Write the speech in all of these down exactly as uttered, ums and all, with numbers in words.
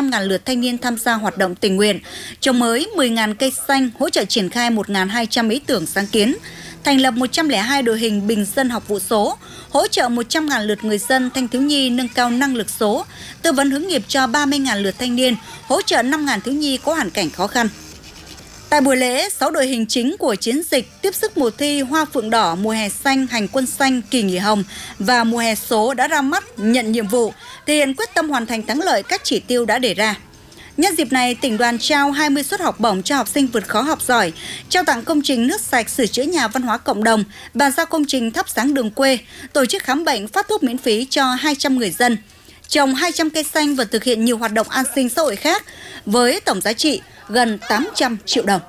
trăm nghìn lượt thanh niên tham gia hoạt động tình nguyện, trồng mới mười nghìn cây xanh, hỗ trợ triển khai một nghìn hai trăm ý tưởng sáng kiến, thành lập một trăm lẻ hai đội hình bình dân học vụ số, hỗ trợ một trăm nghìn lượt người dân thanh thiếu nhi nâng cao năng lực số, tư vấn hướng nghiệp cho ba mươi nghìn lượt thanh niên, hỗ trợ năm nghìn thiếu nhi có hoàn cảnh khó khăn. Tại buổi lễ, sáu đội hình chính của chiến dịch tiếp sức mùa thi Hoa Phượng Đỏ, Mùa hè xanh, Hành quân xanh, Kỳ nghỉ hồng và Mùa hè số đã ra mắt nhận nhiệm vụ, thể hiện quyết tâm hoàn thành thắng lợi các chỉ tiêu đã đề ra. Nhân dịp này, tỉnh đoàn trao hai mươi suất học bổng cho học sinh vượt khó học giỏi, trao tặng công trình nước sạch, sửa chữa nhà văn hóa cộng đồng, bàn giao công trình thắp sáng đường quê, tổ chức khám bệnh, phát thuốc miễn phí cho hai trăm người dân, trồng hai trăm cây xanh và thực hiện nhiều hoạt động an sinh xã hội khác với tổng giá trị gần tám trăm triệu đồng.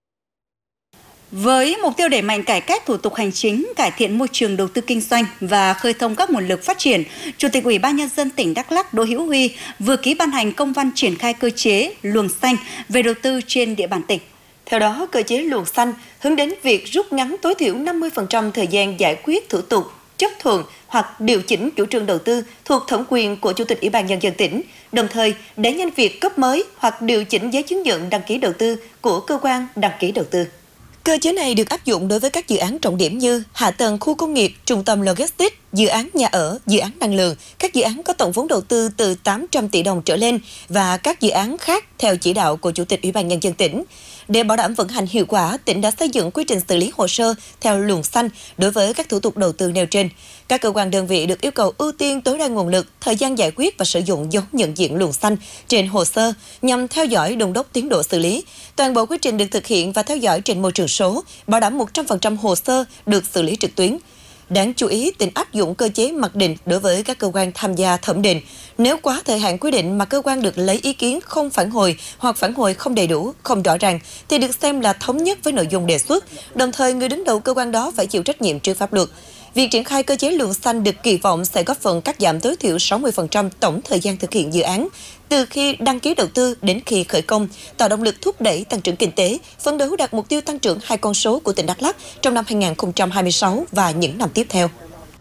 Với mục tiêu đẩy mạnh cải cách thủ tục hành chính, cải thiện môi trường đầu tư kinh doanh và khơi thông các nguồn lực phát triển, Chủ tịch Ủy ban Nhân dân tỉnh Đắk Lắk Đỗ Hữu Huy vừa ký ban hành công văn triển khai cơ chế luồng xanh về đầu tư trên địa bàn tỉnh. Theo đó, cơ chế luồng xanh hướng đến việc rút ngắn tối thiểu năm mươi phần trăm thời gian giải quyết thủ tục, chấp thuận hoặc điều chỉnh chủ trương đầu tư thuộc thẩm quyền của Chủ tịch Ủy ban Nhân dân tỉnh, đồng thời đẩy nhanh việc cấp mới hoặc điều chỉnh giấy chứng nhận đăng ký đầu tư của cơ quan đăng ký đầu tư. Cơ chế này được áp dụng đối với các dự án trọng điểm như hạ tầng khu công nghiệp, trung tâm logistics, dự án nhà ở, dự án năng lượng, các dự án có tổng vốn đầu tư từ tám trăm tỷ đồng trở lên và các dự án khác theo chỉ đạo của Chủ tịch Ủy ban Nhân dân tỉnh. Để bảo đảm vận hành hiệu quả, tỉnh đã xây dựng quy trình xử lý hồ sơ theo luồng xanh đối với các thủ tục đầu tư nêu trên. Các cơ quan đơn vị được yêu cầu ưu tiên tối đa nguồn lực, thời gian giải quyết và sử dụng dấu nhận diện luồng xanh trên hồ sơ nhằm theo dõi đôn đốc tiến độ xử lý. Toàn bộ quy trình được thực hiện và theo dõi trên môi trường số, bảo đảm một trăm phần trăm hồ sơ được xử lý trực tuyến. Đáng chú ý, tỉnh áp dụng cơ chế mặc định đối với các cơ quan tham gia thẩm định. Nếu quá thời hạn quy định mà cơ quan được lấy ý kiến không phản hồi hoặc phản hồi không đầy đủ, không rõ ràng, thì được xem là thống nhất với nội dung đề xuất. Đồng thời, người đứng đầu cơ quan đó phải chịu trách nhiệm trước pháp luật. Việc triển khai cơ chế luồng xanh được kỳ vọng sẽ góp phần cắt giảm tối thiểu sáu mươi phần trăm tổng thời gian thực hiện dự án, từ khi đăng ký đầu tư đến khi khởi công, tạo động lực thúc đẩy tăng trưởng kinh tế, phấn đấu đạt mục tiêu tăng trưởng hai con số của tỉnh Đắk Lắk trong năm hai nghìn không trăm hai mươi sáu và những năm tiếp theo.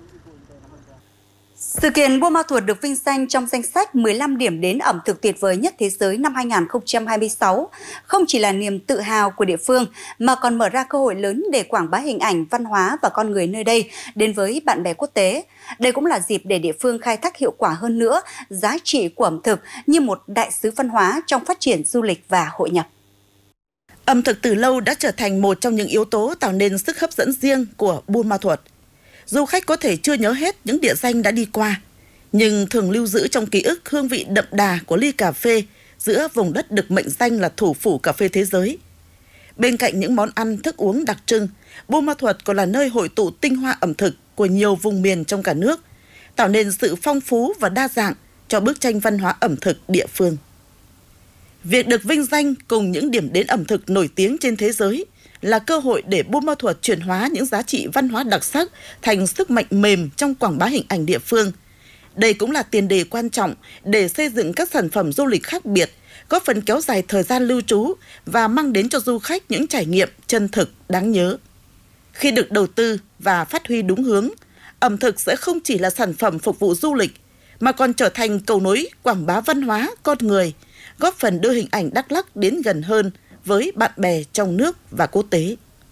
Sự kiện Buôn Ma Thuột được vinh danh trong danh sách mười lăm điểm đến ẩm thực tuyệt vời nhất thế giới năm hai nghìn không trăm hai mươi sáu không chỉ là niềm tự hào của địa phương mà còn mở ra cơ hội lớn để quảng bá hình ảnh, văn hóa và con người nơi đây đến với bạn bè quốc tế. Đây cũng là dịp để địa phương khai thác hiệu quả hơn nữa giá trị của ẩm thực như một đại sứ văn hóa trong phát triển du lịch và hội nhập. Ẩm thực từ lâu đã trở thành một trong những yếu tố tạo nên sức hấp dẫn riêng của Buôn Ma Thuột. Du khách có thể chưa nhớ hết những địa danh đã đi qua, nhưng thường lưu giữ trong ký ức hương vị đậm đà của ly cà phê giữa vùng đất được mệnh danh là thủ phủ cà phê thế giới. Bên cạnh những món ăn, thức uống đặc trưng, Buôn Ma Thuột còn là nơi hội tụ tinh hoa ẩm thực của nhiều vùng miền trong cả nước, tạo nên sự phong phú và đa dạng cho bức tranh văn hóa ẩm thực địa phương. Việc được vinh danh cùng những điểm đến ẩm thực nổi tiếng trên thế giới là cơ hội để Buôn Ma Thuột chuyển hóa những giá trị văn hóa đặc sắc thành sức mạnh mềm trong quảng bá hình ảnh địa phương. Đây cũng là tiền đề quan trọng để xây dựng các sản phẩm du lịch khác biệt, góp phần kéo dài thời gian lưu trú và mang đến cho du khách những trải nghiệm chân thực, đáng nhớ. Khi được đầu tư và phát huy đúng hướng, ẩm thực sẽ không chỉ là sản phẩm phục vụ du lịch, mà còn trở thành cầu nối quảng bá văn hóa, con người, góp phần đưa hình ảnh Đắk Lắk đến gần hơn với bạn bè trong nước và quốc tế.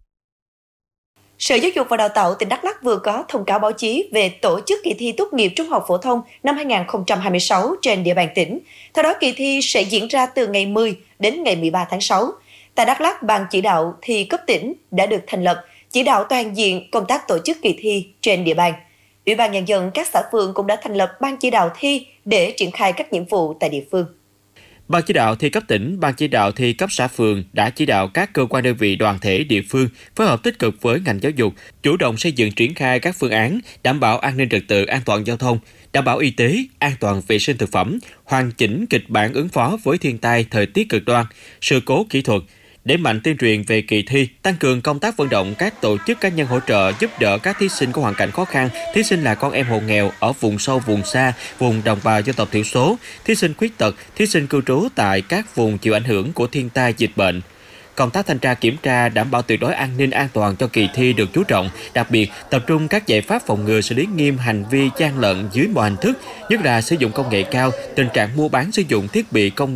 Sở Giáo dục và Đào tạo tỉnh Đắk Lắk vừa có thông cáo báo chí về tổ chức kỳ thi tốt nghiệp trung học phổ thông năm hai nghìn không trăm hai mươi sáu trên địa bàn tỉnh. Theo đó, kỳ thi sẽ diễn ra từ ngày mười đến ngày mười ba tháng sáu. Tại Đắk Lắk, Ban chỉ đạo thi cấp tỉnh đã được thành lập, chỉ đạo toàn diện công tác tổ chức kỳ thi trên địa bàn. Ủy ban Nhân dân các xã phường cũng đã thành lập ban chỉ đạo thi để triển khai các nhiệm vụ tại địa phương. Ban chỉ đạo thi cấp tỉnh, ban chỉ đạo thi cấp xã phường đã chỉ đạo các cơ quan đơn vị đoàn thể địa phương phối hợp tích cực với ngành giáo dục, chủ động xây dựng triển khai các phương án đảm bảo an ninh trật tự, an toàn giao thông, đảm bảo y tế, an toàn vệ sinh thực phẩm, hoàn chỉnh kịch bản ứng phó với thiên tai, thời tiết cực đoan, sự cố kỹ thuật, đẩy mạnh tuyên truyền về kỳ thi, tăng cường công tác vận động các tổ chức cá nhân hỗ trợ giúp đỡ các thí sinh có hoàn cảnh khó khăn, thí sinh là con em hộ nghèo ở vùng sâu, vùng xa, vùng đồng bào dân tộc thiểu số, thí sinh khuyết tật, thí sinh cư trú tại các vùng chịu ảnh hưởng của thiên tai, dịch bệnh. Công tác thanh tra kiểm tra đảm bảo tuyệt đối an ninh an toàn cho kỳ thi được chú trọng, đặc biệt tập trung các giải pháp phòng ngừa xử lý nghiêm hành vi gian lận dưới mọi hình thức, nhất là sử dụng công nghệ cao, tình trạng mua bán sử dụng thiết bị công